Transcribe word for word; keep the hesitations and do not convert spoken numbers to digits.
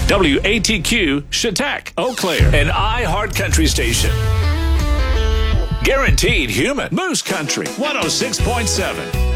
W A T Q, Chautauqua, Eau Claire, an iHeart Country station. Guaranteed human. Moose Country, one oh six point seven.